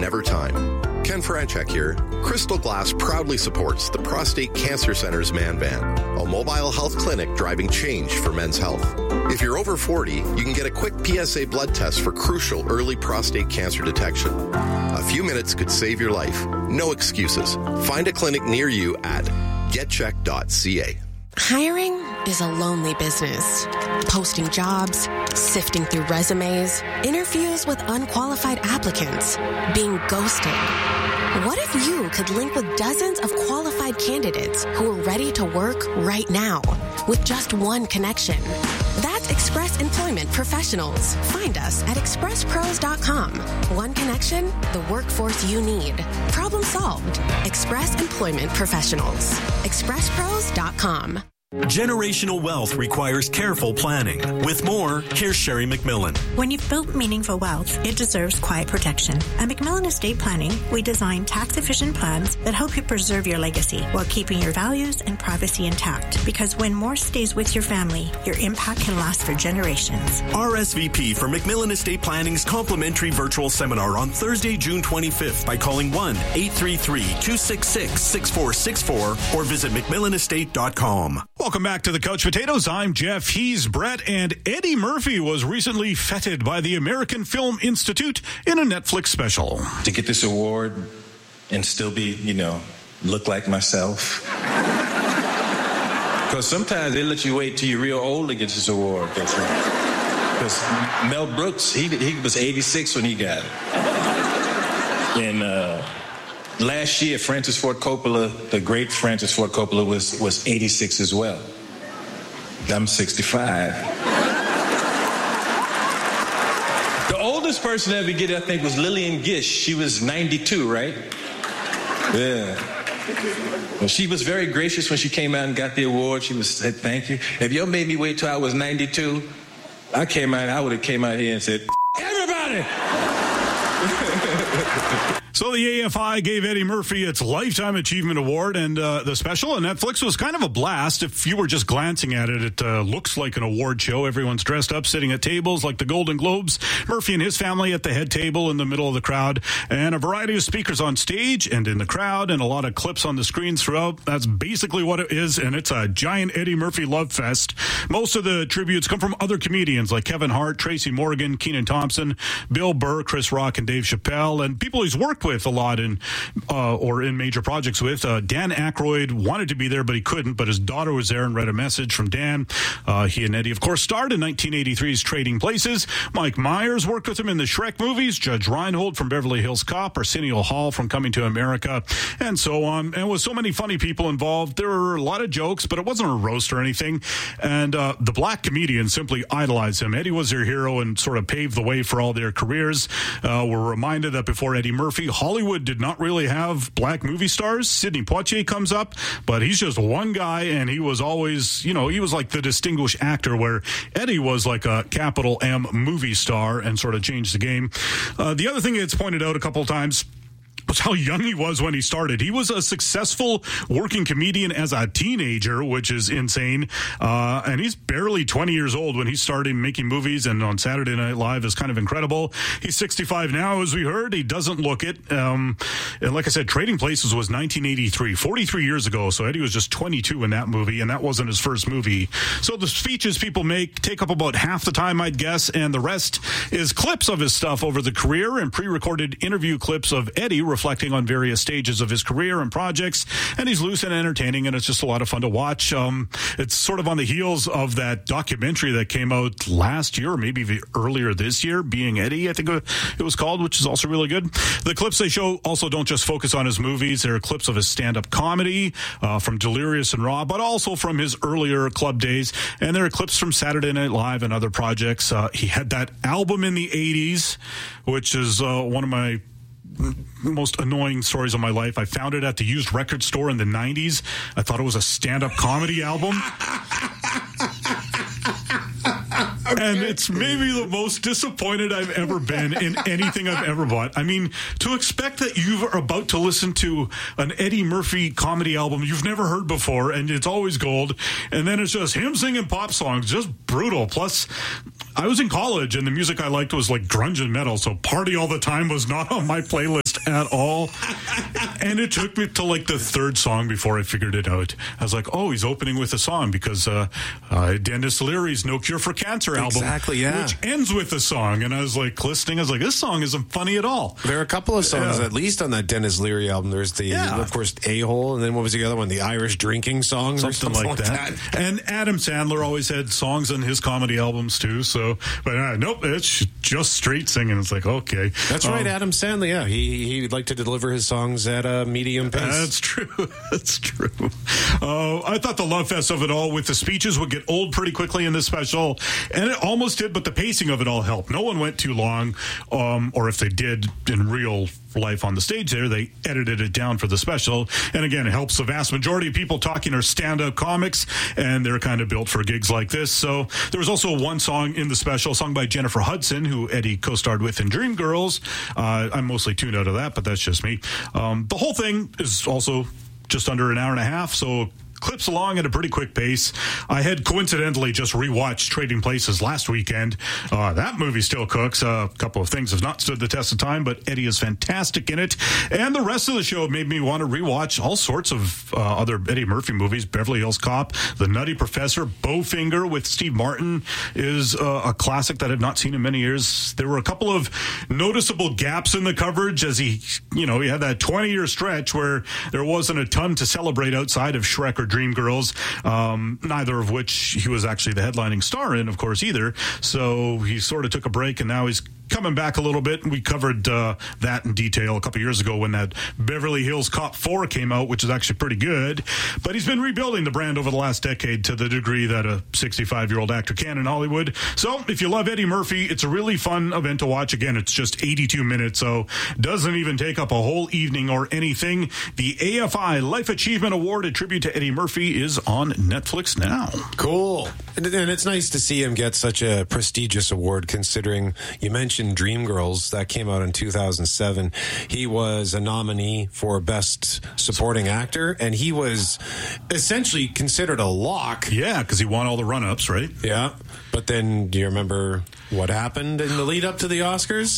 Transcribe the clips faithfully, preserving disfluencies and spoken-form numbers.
never time. Ken Franchek here. Crystal Glass proudly supports the Prostate Cancer Center's Man Van, a mobile health clinic driving change for men's health. If you're over forty, you can get a quick P S A blood test for crucial early prostate cancer detection. A few minutes could save your life. No excuses. Find a clinic near you at get check dot c a. Hiring is a lonely business. Posting jobs, sifting through resumes, interviews with unqualified applicants, being ghosted. What if you could link with dozens of qualified candidates who are ready to work right now with just one connection? That's Express Employment Professionals. Find us at express pros dot com. One connection, the workforce you need. Problem solved. Express Employment Professionals. express pros dot com. Generational wealth requires careful planning. With more, here's Sherry McMillan. When you've built meaningful wealth, it deserves quiet protection. At McMillan Estate Planning, we design tax-efficient plans that help you preserve your legacy while keeping your values and privacy intact. Because when more stays with your family, your impact can last for generations. R S V P for McMillan Estate Planning's complimentary virtual seminar on Thursday, June twenty-fifth by calling one eight three three, two six six, six four six four or visit mcmillan estate dot com. Welcome back to the Couch Potatoes. I'm Jeff. He's Brett. And Eddie Murphy was recently feted by the American Film Institute in a Netflix special. To get this award and still be, you know, look like myself. Because sometimes they let you wait till you're real old to get this award. That's right. Because Mel Brooks, he, he was eighty-six when he got it. And, uh... last year, Francis Ford Coppola, the great Francis Ford Coppola, was, was eighty-six as well. I'm sixty-five. The oldest person to ever get it, I think, was Lillian Gish. She was ninety-two, right? Yeah. Well, she was very gracious when she came out and got the award. She was said, thank you. If y'all made me wait till I was ninety-two, I came out, I would have came out here and said, everybody! So the A F I gave Eddie Murphy its Lifetime Achievement Award, and uh, the special on Netflix was kind of a blast. If you were just glancing at it, it uh, looks like an award show. Everyone's dressed up, sitting at tables like the Golden Globes. Murphy and his family at the head table in the middle of the crowd, and a variety of speakers on stage and in the crowd, and a lot of clips on the screens throughout. That's basically what it is, and it's a giant Eddie Murphy love fest. Most of the tributes come from other comedians like Kevin Hart, Tracy Morgan, Kenan Thompson, Bill Burr, Chris Rock, and Dave Chappelle, and people he's worked with a lot in uh, or in major projects with. Uh, Dan Aykroyd wanted to be there, but he couldn't, but his daughter was there and read a message from Dan. Uh, he and Eddie, of course, starred in nineteen eighty-three's Trading Places. Mike Myers worked with him in the Shrek movies, Judge Reinhold from Beverly Hills Cop, Arsenio Hall from Coming to America, and so on. And with so many funny people involved, there were a lot of jokes, but it wasn't a roast or anything. And uh, the black comedians simply idolized him. Eddie was their hero and sort of paved the way for all their careers. Uh, we're reminded that before Eddie Murphy, Hollywood did not really have black movie stars. Sidney Poitier comes up, but he's just one guy, and he was always, you know, he was like the distinguished actor, where Eddie was like a capital M movie star and sort of changed the game. Uh, the other thing that's pointed out a couple of times was how young he was when he started. He was a successful working comedian as a teenager, which is insane. Uh, and he's barely twenty years old when he started making movies, and on Saturday Night Live is kind of incredible. He's sixty-five now, as we heard. He doesn't look it. Um, and like I said, Trading Places was nineteen eighty-three, forty-three years ago. So Eddie was just twenty-two in that movie, and that wasn't his first movie. So the speeches people make take up about half the time, I'd guess, and the rest is clips of his stuff over the career and pre-recorded interview clips of Eddie reflecting on various stages of his career and projects. And he's loose and entertaining, and it's just a lot of fun to watch. Um, it's sort of on the heels of that documentary that came out last year, or maybe earlier this year, Being Eddie, I think it was called, which is also really good. The clips they show also don't just focus on his movies. There are clips of his stand-up comedy uh, from Delirious and Raw, but also from his earlier club days. And there are clips from Saturday Night Live and other projects. Uh, he had that album in the eighties, which is uh, one of my most annoying stories of my life. I found it at the used record store in the nineties. I thought it was a stand-up comedy album. Okay. And it's maybe the most disappointed I've ever been in anything I've ever bought. I mean, to expect that you are about to listen to an Eddie Murphy comedy album you've never heard before, and it's always gold, and then it's just him singing pop songs, just brutal. Plus, I was in college, and the music I liked was like grunge and metal, so Party All the Time was not on my playlist at all. And it took me to like the third song before I figured it out. I was like, oh, he's opening with a song because uh, uh, Dennis Leary's No Cure for Cancer album. Exactly, yeah. Which ends with a song. And I was like listening. I was like, this song isn't funny at all. There are a couple of songs, Yeah. at least on that Dennis Leary album. There's the, Yeah. of course, A-Hole, and then what was the other one? The Irish Drinking Song or Something, something like, that. And Adam Sandler always had songs on his comedy albums too. So, but uh, nope, it's just straight singing. It's like, okay. That's right, Um, Adam Sandler. Yeah, he he'd like to deliver his songs at a medium pace. That's true. That's true. Uh, I thought the love fest of it all with the speeches would get old pretty quickly in this special, and it almost did, but the pacing of it all helped. No one went too long, um, or if they did in real life on the stage there, they edited it down for the special. And again, it helps the vast majority of people talking are stand-up comics, and they're kind of built for gigs like this. So there was also one song in the special, sung by Jennifer Hudson, who Eddie co-starred with in Dreamgirls. Uh, I'm mostly tuned out of that, but that's just me. Um, the whole thing is also just under an hour and a half, so clips along at a pretty quick pace. I had coincidentally just rewatched Trading Places last weekend. Uh, that movie still cooks. Uh, a couple of things have not stood the test of time, but Eddie is fantastic in it. And the rest of the show made me want to rewatch all sorts of uh, other Eddie Murphy movies. Beverly Hills Cop, The Nutty Professor, Bowfinger with Steve Martin is uh, a classic that I've not seen in many years. There were a couple of noticeable gaps in the coverage as he, you know, he had that twenty-year stretch where there wasn't a ton to celebrate outside of Shrek or Dreamgirls, um, neither of which he was actually the headlining star in, of course, either. So he sort of took a break, and now he's coming back a little bit. We covered uh, that in detail a couple years ago when that Beverly Hills Cop four came out, which is actually pretty good. But he's been rebuilding the brand over the last decade to the degree that a sixty-five-year-old actor can in Hollywood. So if you love Eddie Murphy, it's a really fun event to watch. Again, it's just eighty-two minutes, so doesn't even take up a whole evening or anything. The A F I Life Achievement Award, a tribute to Eddie Murphy, is on Netflix now. Cool. And, and it's nice to see him get such a prestigious award, considering you mentioned Dreamgirls. That came out in two thousand seven. He was a nominee for Best Supporting Actor, and he was essentially considered a lock. Yeah, because he won all the run-ups, right? Yeah. But then, do you remember what happened in the lead up to the Oscars?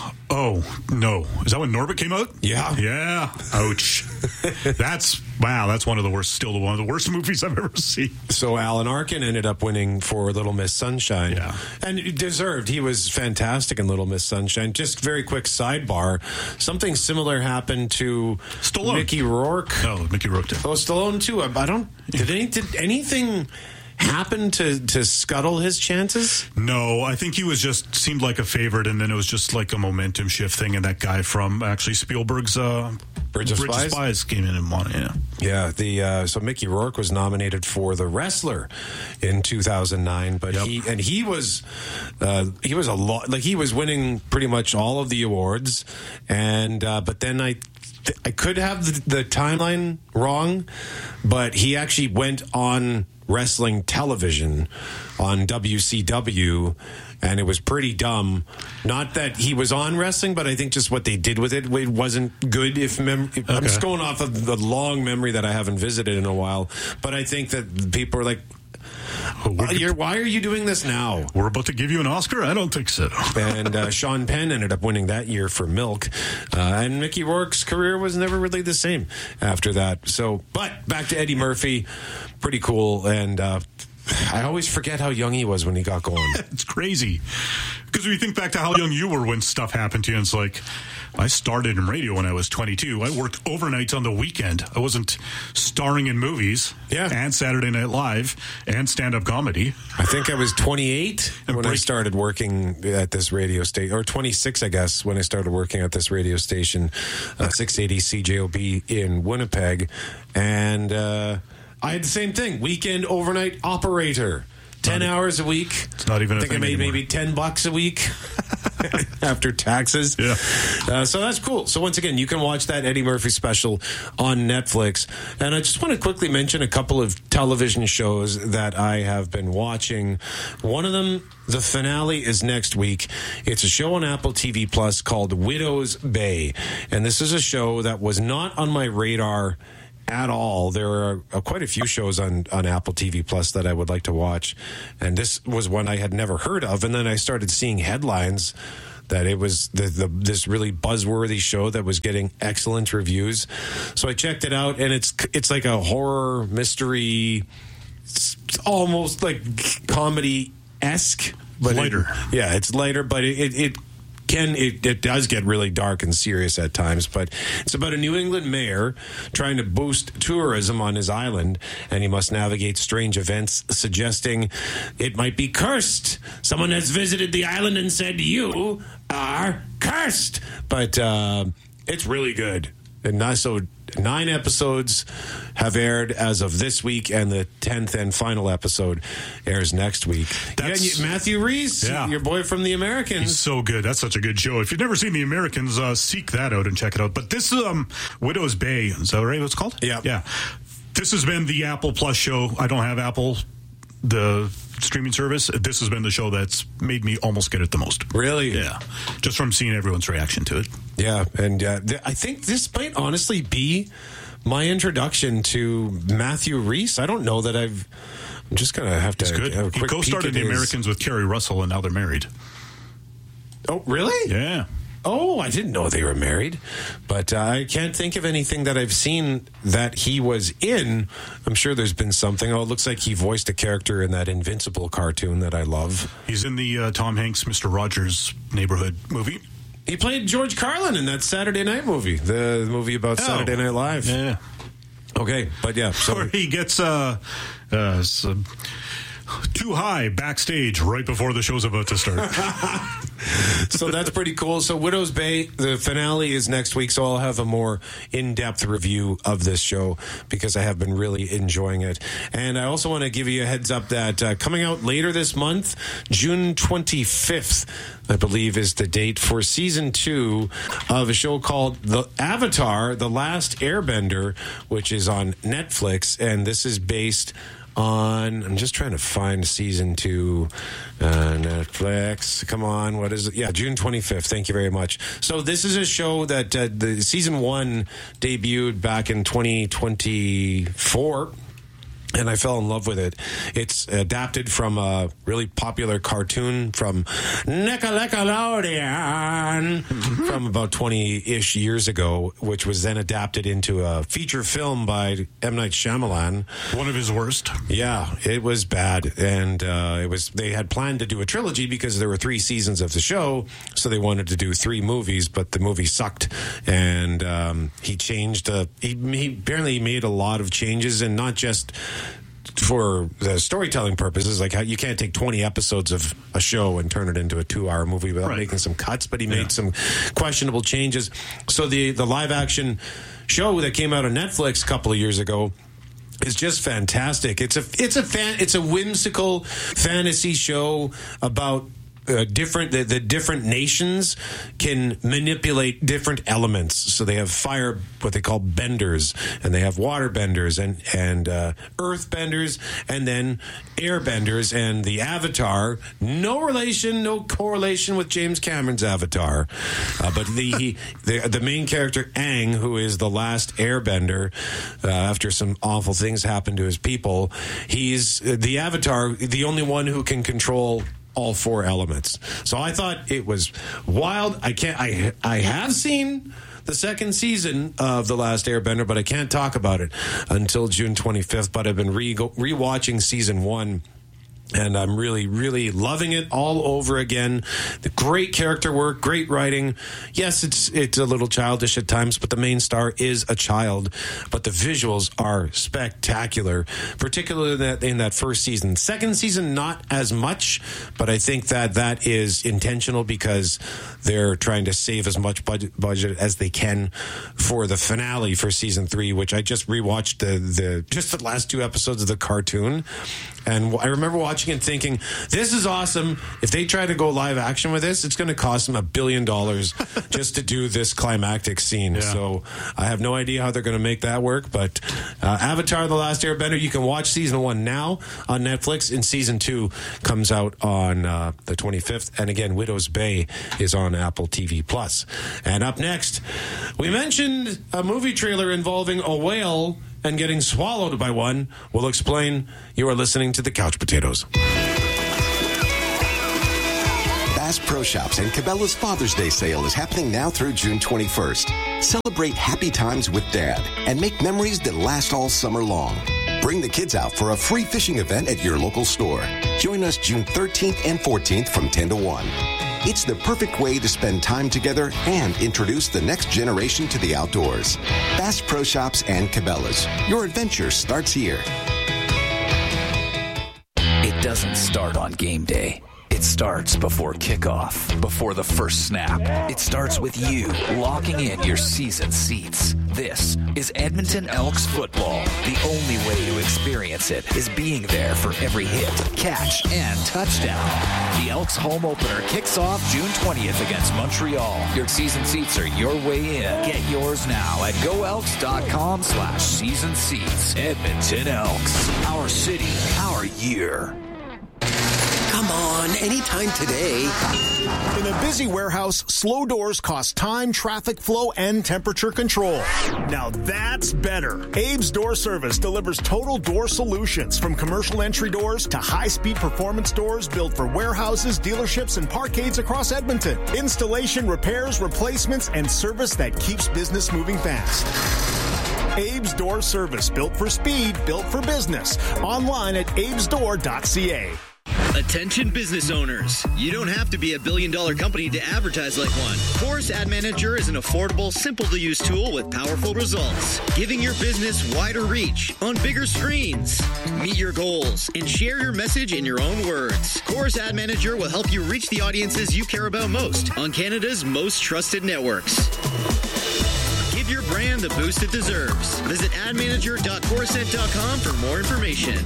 Oh, no. Is that when Norbit came out? Yeah. Yeah. Ouch. That's, wow, that's one of the worst, still one of the worst movies I've ever seen. So Alan Arkin ended up winning for Little Miss Sunshine. Yeah. And it deserved. He was fantastic in Little Miss Sunshine. Just very quick sidebar. Something similar happened to Stallone. Mickey Rourke. Oh, Mickey Rourke did. Oh, Stallone too. I, I don't, did, any, did anything happen to, to scuttle his chances? No, I think he was just seemed like a favorite, and then it was just like a momentum shift thing, and that guy from actually Spielberg's uh, Bridge of Bridge Spies? of Spies came in and won it. Yeah. Yeah, the uh, so Mickey Rourke was nominated for The Wrestler in two thousand nine, but Yep. he and he was uh, he was a lot like he was winning pretty much all of the awards, and uh, but then I. I could have the, the timeline wrong, but he actually went on wrestling television on W C W, and it was pretty dumb. Not that he was on wrestling, but I think just what they did with it, it wasn't good. If, mem- if I'm Okay. just going off of the long memory that I haven't visited in a while, but I think that people are like, We're, "Uh, you're, why are you doing this now? we're about to give you an Oscar? I don't think so. And uh, Sean Penn ended up winning that year for Milk. Uh, and Mickey Rourke's career was never really the same after that. So, but back to Eddie Murphy, pretty cool. And uh, I always forget how young he was when he got going. It's crazy. Because when you think back to how young you were when stuff happened to you, it's like, I started in radio when I was twenty-two. I worked overnights on the weekend. I wasn't starring in movies Yeah. and Saturday Night Live and stand-up comedy. I think I was twenty-eight And when I break- started working at this radio station, or twenty-six, I guess, when I started working at this radio station, uh, six eighty C J O B in Winnipeg. And uh, I had the same thing, weekend overnight operator. Ten Not e- hours a week. It's not even a I think I thing made anymore. maybe ten bucks a week after taxes. Yeah. Uh, so that's cool. So once again, you can watch that Eddie Murphy special on Netflix. And I just want to quickly mention a couple of television shows that I have been watching. One of them, the finale is next week. It's a show on Apple T V Plus called Widow's Bay. And this is a show that was not on my radar at all. There are uh, quite a few shows on, on Apple T V Plus that I would like to watch. And this was one I had never heard of. And then I started seeing headlines that it was the, the this really buzzworthy show that was getting excellent reviews. So I checked it out, and it's it's like a horror mystery, it's almost like comedy-esque. But lighter. It, yeah, it's lighter, but it... it, it Can, it, it does get really dark and serious at times, but it's about a New England mayor trying to boost tourism on his island, and he must navigate strange events suggesting it might be cursed. Someone has visited the island and said, you are cursed. But uh, it's really good. And not so nine episodes have aired as of this week, and the tenth and final episode airs next week. That's, yeah, Matthew Rhys, yeah. your boy from The Americans. He's so good. That's such a good show. If you've never seen The Americans, uh, seek that out and check it out. But this um, Widow's Bay, is that right what it's called? Yeah. Yeah. This has been the Apple Plus show. I don't have Apple, the streaming service. This has been the show that's made me almost get it the most. Really? Yeah. Just from seeing everyone's reaction to it. Yeah, and uh, th- I think this might honestly be my introduction to Matthew Rhys. I don't know that I've... I'm just going to have to... It's good. Have a quick he co-started The his... Americans with Kerry Russell, and now they're married. Oh, really? Yeah. Oh, I didn't know they were married, but uh, I can't think of anything that I've seen that he was in. I'm sure there's been something. Oh, it looks like he voiced a character in that Invincible cartoon that I love. He's in the uh, Tom Hanks, Mister Rogers Neighborhood movie. He played George Carlin in that Saturday Night movie, the movie about oh. Saturday Night Live. Yeah. Okay, but yeah. So Where he gets uh, uh, some, too high backstage right before the show's about to start. So that's pretty cool. So Widow's Bay, the finale is next week, so I'll have a more in-depth review of this show because I have been really enjoying it. And I also want to give you a heads up that uh, coming out later this month, June twenty-fifth, I believe, is the date for season two of a show called The Avatar, The Last Airbender, which is on Netflix, and this is based on, I'm just trying to find season two, uh, Netflix. Come on, what is it? Yeah, June twenty-fifth. Thank you very much. So this is a show that uh, the season one debuted back in twenty twenty-four. And I fell in love with it. It's adapted from a really popular cartoon from Nickelodeon from about twenty-ish years ago, which was then adapted into a feature film by M. Night Shyamalan. One of his worst. Yeah, it was bad. And uh, it was. They had planned to do a trilogy because there were three seasons of the show, so they wanted to do three movies, but the movie sucked. And um, he changed. Uh, he, he apparently made a lot of changes, and not just for the storytelling purposes, like how you can't take twenty episodes of a show and turn it into a two-hour movie without right. making some cuts, but he made yeah. some questionable changes. So the, the live-action show that came out on Netflix a couple of years ago is just fantastic. It's a it's a fan, it's a whimsical fantasy show about Uh, different the, the different nations can manipulate different elements. So they have fire, what they call benders, and they have water benders and and uh, earth benders, and then air benders. And the Avatar, no relation, no correlation with James Cameron's Avatar, uh, but the, he, the the main character Aang, who is the last airbender, uh, after some awful things happen to his people, he's uh, the Avatar, the only one who can control all four elements. So I thought it was wild. I can't. I I have seen the second season of The Last Airbender, but I can't talk about it until June twenty-fifth. But I've been re rewatching season one, and I'm really, really loving it all over again. The great character work, great writing. Yes, it's it's a little childish at times, but the main star is a child. But the visuals are spectacular, particularly that in that first season. Second season, not as much, but I think that that is intentional because they're trying to save as much budget, budget as they can for the finale for season three, which I just rewatched the the just the last two episodes of the cartoon. And I remember watching it thinking, this is awesome. If they try to go live action with this, it's going to cost them a billion dollars just to do this climactic scene. Yeah. So I have no idea how they're going to make that work. But uh, Avatar: The Last Airbender, you can watch season one now on Netflix, and season two comes out on uh, the twenty-fifth. And again, Widow's Bay is on Apple T V Plus. And up next, we mentioned a movie trailer involving a whale and getting swallowed by one. We'll explain. You are listening to The Couch Potatoes. Bass Pro Shops and Cabela's Father's Day sale is happening now through June twenty-first. Celebrate happy times with Dad and make memories that last all summer long. Bring the kids out for a free fishing event at your local store. Join us June thirteenth and fourteenth from ten to one. It's the perfect way to spend time together and introduce the next generation to the outdoors. Bass Pro Shops and Cabela's. Your adventure starts here. It doesn't start on game day. It starts before kickoff, before the first snap. It starts with you locking in your season seats. This is Edmonton Elks football. The only way to experience it is being there for every hit, catch, and touchdown. The Elks home opener kicks off June twentieth against Montreal. Your season seats are your way in. Get yours now at goelks.com slash season seats. Edmonton Elks. Our city, our year. Come on, anytime today. In a busy warehouse, slow doors cost time, traffic flow, and temperature control. Now that's better. Abe's Door Service delivers total door solutions, from commercial entry doors to high-speed performance doors built for warehouses, dealerships, and parkades across Edmonton. Installation, repairs, replacements, and service that keeps business moving fast. Abe's Door Service, built for speed, built for business. Online at abes door dot c a. Attention business owners. You don't have to be a billion dollar company to advertise like one. Chorus Ad Manager is an affordable, simple to use tool with powerful results, giving your business wider reach on bigger screens. Meet your goals and share your message in your own words. Chorus Ad Manager will help you reach the audiences you care about most on Canada's most trusted networks. Give your brand the boost it deserves. Visit ad manager dot corusent dot com for more information.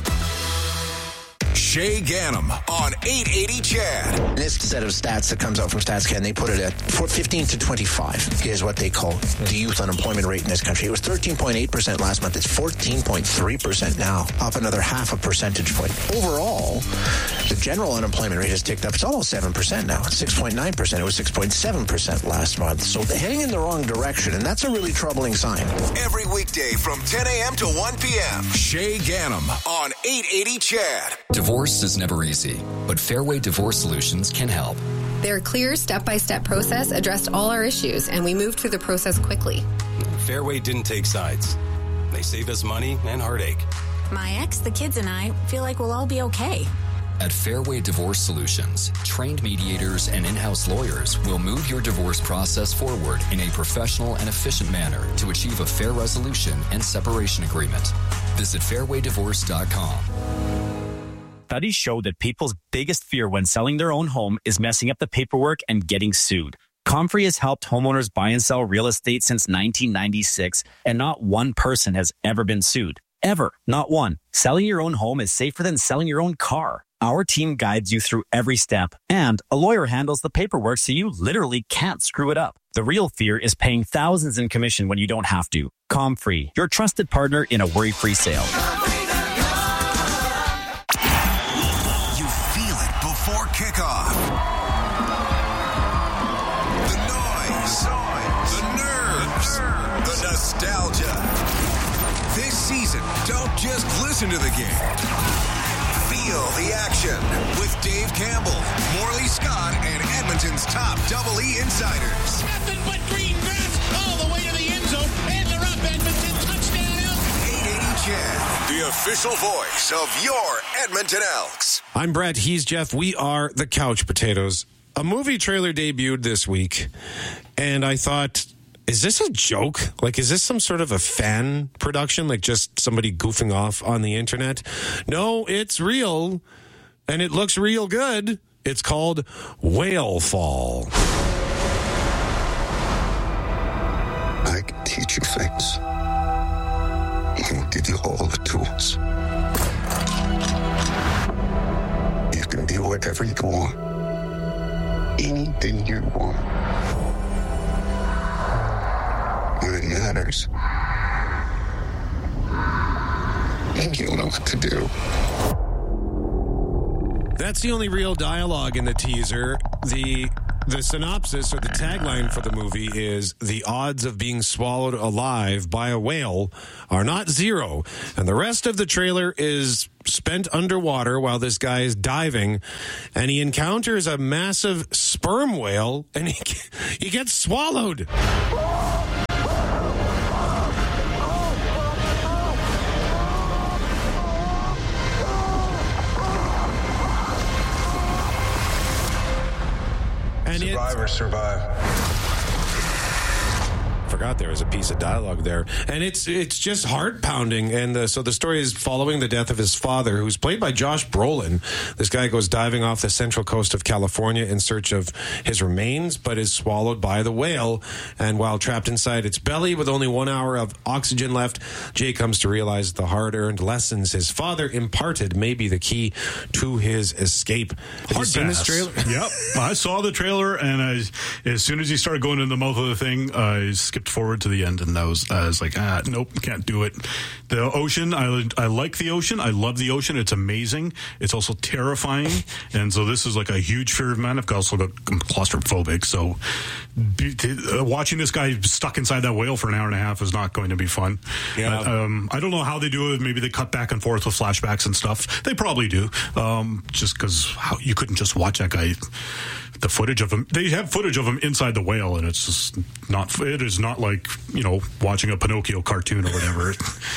Shay Ganem on eight eighty C H A D. This set of stats that comes out from StatsCan, they put it at fifteen to twenty-five. Here's what they call the youth unemployment rate in this country. It was thirteen point eight percent last month. It's fourteen point three percent now, up another half a percentage point. Overall, the general unemployment rate has ticked up. It's almost seven percent now. It's six point nine percent. It was six point seven percent last month. So they're heading in the wrong direction, and that's a really troubling sign. Every weekday from ten a.m. to one p.m. Shay Ganem on eight eighty C H A D. Divorce is never easy, but Fairway Divorce Solutions can help. Their clear step-by-step process addressed all our issues, and we moved through the process quickly. Fairway didn't take sides. They saved us money and heartache. My ex, the kids, and I feel like we'll all be okay. At Fairway Divorce Solutions, trained mediators and in-house lawyers will move your divorce process forward in a professional and efficient manner to achieve a fair resolution and separation agreement. Visit fairway divorce dot com. Studies show that people's biggest fear when selling their own home is messing up the paperwork and getting sued. Comfrey has helped homeowners buy and sell real estate since nineteen ninety-six, and not one person has ever been sued. Ever. Not one. Selling your own home is safer than selling your own car. Our team guides you through every step, and a lawyer handles the paperwork so you literally can't screw it up. The real fear is paying thousands in commission when you don't have to. Comfrey, your trusted partner in a worry-free sale. Before kickoff. The noise, the nerves, the nostalgia. This season, don't just listen to the game. Feel the action with Dave Campbell, Morley Scott, and Edmonton's top Double E insiders. Nothing but green grass all the way to the end zone, and they're up. Edmonton touchdown Elks. eight eighty C H A D, the official voice of your Edmonton Elks. I'm Brett. He's Jeff. We are the Couch Potatoes. A movie trailer debuted this week, and I thought, is this a joke? Like, is this some sort of a fan production? Like, just somebody goofing off on the internet? No, it's real, and it looks real good. It's called Whale Fall. I can teach you things. I can give you all the tools. You can be whatever you want. Anything you want. When it matters, you'll know what to do. That's the only real dialogue in the teaser. The The synopsis or the tagline for the movie is the odds of being swallowed alive by a whale are not zero. And the rest of the trailer is spent underwater while this guy is diving and he encounters a massive sperm whale and he, he gets swallowed. And Survivors survive. Forgot there was a piece of dialogue there, and it's it's just heart pounding. And uh, so the story is following the death of his father, who's played by Josh Brolin. This guy goes diving off the central coast of California in search of his remains, but is swallowed by the whale. And while trapped inside its belly with only one hour of oxygen left, Jay comes to realize the hard-earned lessons his father imparted may be the key to his escape. Have Hard you seen pass. this trailer? Yep, I saw the trailer, and I, as soon as he started going in the mouth of the thing, I skipped forward to the end, and I was, I was like, ah, nope, can't do it. The ocean, I, I like the ocean. I love the ocean. It's amazing. It's also terrifying, and so this is like a huge fear of mine. I've also got I'm claustrophobic, so be, uh, watching this guy stuck inside that whale for an hour and a half is not going to be fun. Yeah. Uh, um, I don't know how they do it. Maybe they cut back and forth with flashbacks and stuff. They probably do, um, just because you couldn't just watch that guy. The footage of him, they have footage of him inside the whale, and it's just not, it is not like, you know, watching a Pinocchio cartoon or whatever.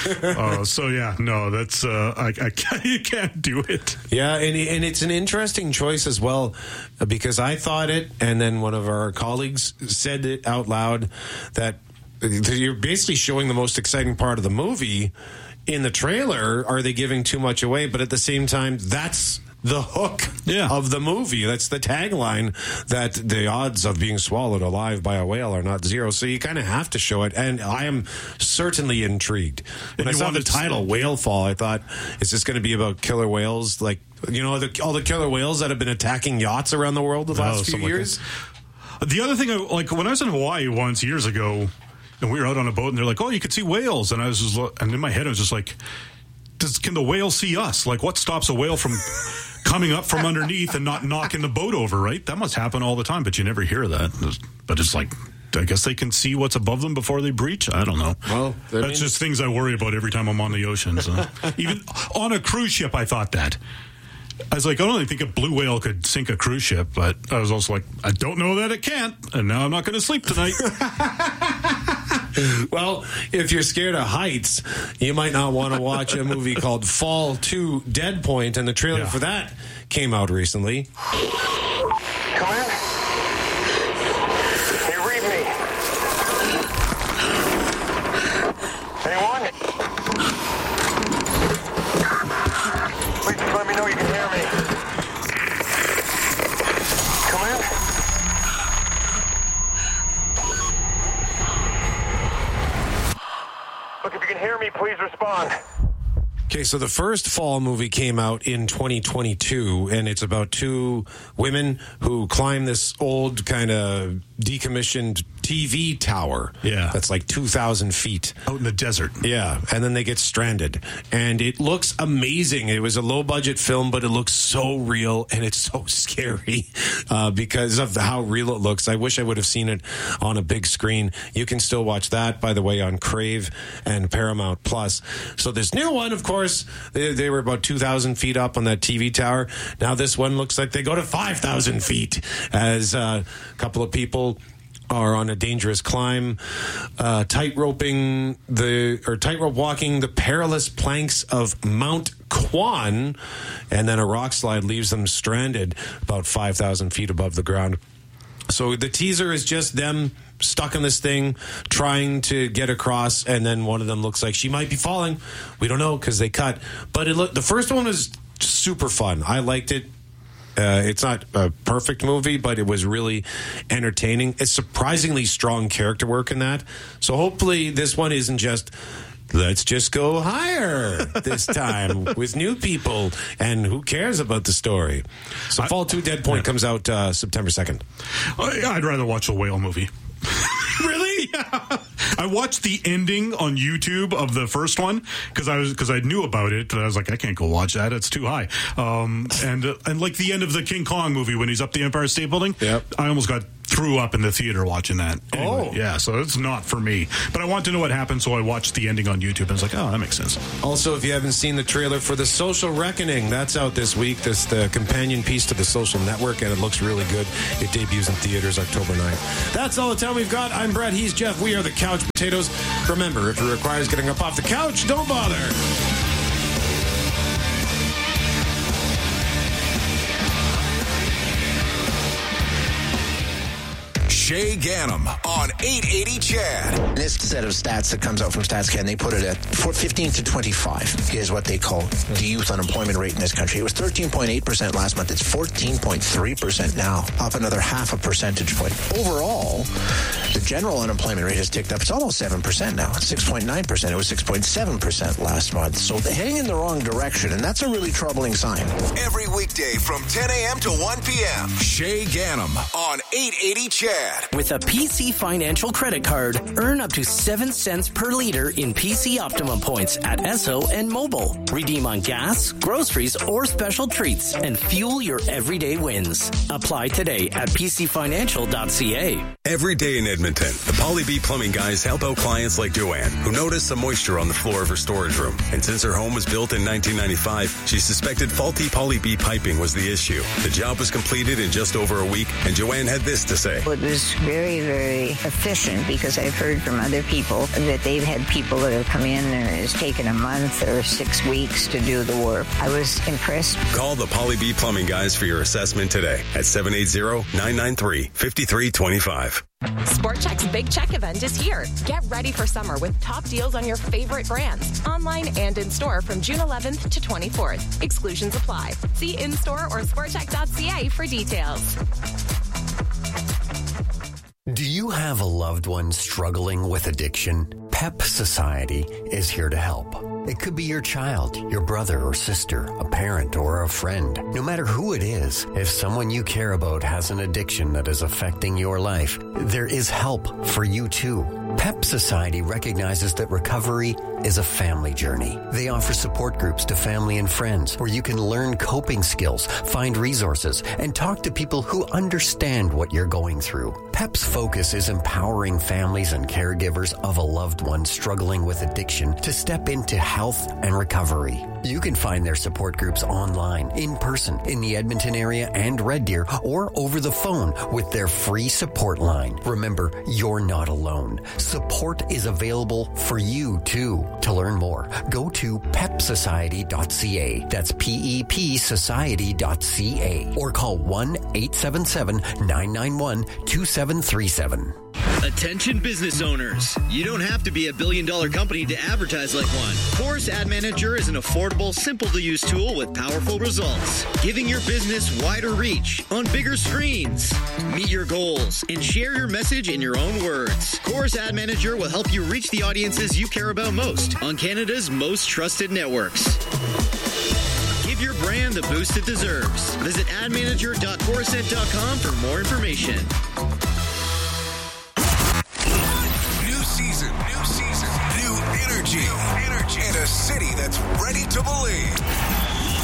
uh, so yeah, no, that's, uh, I, I can't, you can't do it. Yeah, and, and it's an interesting choice as well, because I thought it, and then one of our colleagues said it out loud, that you're basically showing the most exciting part of the movie in the trailer. Are they giving too much away? But at the same time, that's the hook yeah. of the movie. That's the tagline, that the odds of being swallowed alive by a whale are not zero. So you kind of have to show it. And I am certainly intrigued. When I saw the title, Whale Fall, I thought, is this going to be about killer whales? Like, you know, the, all the killer whales that have been attacking yachts around the world the last oh, few years? Like the other thing, I, like when I was in Hawaii once years ago, and we were out on a boat, and they're like, oh, you could see whales. And I was just, and in my head, I was just like, does, can the whale see us? Like, what stops a whale from coming up from underneath and not knocking the boat over, right? That must happen all the time, but you never hear that. But it's like, I guess they can see what's above them before they breach. I don't know. Well, that's mean, just things I worry about every time I'm on the ocean. So. Even on a cruise ship, I thought that. I was like, I don't even think a blue whale could sink a cruise ship, but I was also like, I don't know that it can't, and now I'm not going to sleep tonight. Well, if you're scared of heights, you might not want to watch a movie called Fall to Dead Point, and the trailer yeah. for that came out recently. Come in. Can you read me? Anyone? Please just let me know you can hear me. Come in. Look, if you can hear me, please respond. Okay, so the first Fall movie came out in twenty twenty-two, and it's about two women who climb this old kind of decommissioned T V tower. Yeah. That's like two thousand feet. Out in the desert. Yeah, and then they get stranded. And it looks amazing. It was a low-budget film, but it looks so real, and it's so scary uh, because of how real it looks. I wish I would have seen it on a big screen. You can still watch that, by the way, on Crave and Paramount Plus. So this new one, of course, they, they were about two thousand feet up on that T V tower. Now this one looks like they go to five thousand feet as uh, a couple of people are on a dangerous climb, uh, tight-roping the or tightrope walking the perilous planks of Mount Kwan, and then a rock slide leaves them stranded about five thousand feet above the ground. So the teaser is just them stuck in this thing, trying to get across, and then one of them looks like she might be falling. We don't know because they cut. But it looked, the first one was super fun. I liked it. Uh, it's not a perfect movie, but it was really entertaining. It's surprisingly strong character work in that. So hopefully this one isn't just, let's just go higher this time with new people, and who cares about the story? So Fall to Dead Point comes out uh, September second. I'd rather watch a whale movie. Really? Yeah. I watched the ending on YouTube of the first one because I was because I knew about it. I was like, I can't go watch that; it's too high. Um, and uh, and like the end of the King Kong movie when he's up the Empire State Building. Yep. I almost got threw up in the theater watching that. Anyway, oh, yeah. So it's not for me. But I want to know what happened, so I watched the ending on YouTube, and I was like, oh, that makes sense. Also, if you haven't seen the trailer for The Social Reckoning, that's out this week. This the companion piece to The Social Network, and it looks really good. It debuts in theaters October ninth. That's all the time we've got. I'm Brett. He's Jeff. We are the Couch Potatoes. Remember, if it requires getting up off the couch, don't bother. Shay Ganem on eight eighty C H A D. This set of stats that comes out from StatsCan, they put it at fifteen to twenty-five is what they call the youth unemployment rate in this country. It was thirteen point eight percent last month. It's fourteen point three percent now, up another half a percentage point. Overall, the general unemployment rate has ticked up. It's almost seven percent now. It's six point nine percent. It was six point seven percent last month. So they're heading in the wrong direction, and that's a really troubling sign. Every weekday from ten a.m. to one p.m. Shay Ganem on eight eighty C H A D. With a P C Financial credit card, earn up to seven cents per liter in P C Optimum points at Esso and Mobile. Redeem on gas, groceries, or special treats and fuel your everyday wins. Apply today at p c financial dot c a. Every day in Edmonton, the Poly B Plumbing guys help out clients like Joanne, who noticed some moisture on the floor of her storage room. And since her home was built in nineteen ninety-five, she suspected faulty Poly B piping was the issue. The job was completed in just over a week, and Joanne had this to say. It was very, very efficient because I've heard from other people that they've had people that have come in and it's taken a month or six weeks to do the work. I was impressed. Call the Poly B Plumbing guys for your assessment today at seven eight zero, nine nine three, five three two five. Sport Chek's Big Check event is here. Get ready for summer with top deals on your favorite brands, online and in-store from June eleventh to twenty-fourth. Exclusions apply. See in-store or sport check dot c a for details. Do you have a loved one struggling with addiction? PEP Society is here to help. It could be your child, your brother or sister, a parent or a friend. No matter who it is, if someone you care about has an addiction that is affecting your life, there is help for you too. PEP Society recognizes that recovery is a family journey. They offer support groups to family and friends where you can learn coping skills, find resources, and talk to people who understand what you're going through. PEP's focus is empowering families and caregivers of a loved one struggling with addiction to step into health and recovery. You can find their support groups online, in person, in the Edmonton area and Red Deer, or over the phone with their free support line. Remember, you're not alone. Support is available for you too. To learn more, go to pep society dot c a. That's P E P society dot c a. Or call one eight seven seven, nine nine one, two seven three seven. Attention business owners. You don't have to be a billion dollar company to advertise like one. Chorus Ad Manager is an affordable, simple to use tool with powerful results, giving your business wider reach on bigger screens. Meet your goals and share your message in your own words. Chorus Ad Manager will help you reach the audiences you care about most on Canada's most trusted networks. Give your brand the boost it deserves. Visit ad manager dot corusent dot com for more information. Season, new season, new energy, new energy, and a city that's ready to believe.